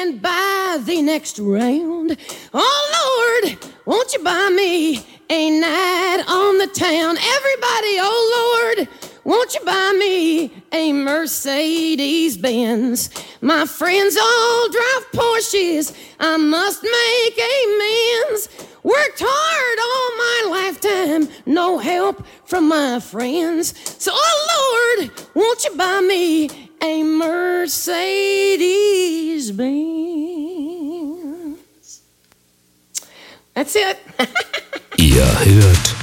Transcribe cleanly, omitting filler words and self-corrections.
and buy the next round. Oh, Lord, won't you buy me a night on the town? Everybody, oh, Lord, won't you buy me a Mercedes-Benz? My friends all drive Porsches, I must make amends. Worked hard all my lifetime, no help from my friends. So, oh, Lord, won't you buy me a Mercedes-Benz? That's it. Ihr hört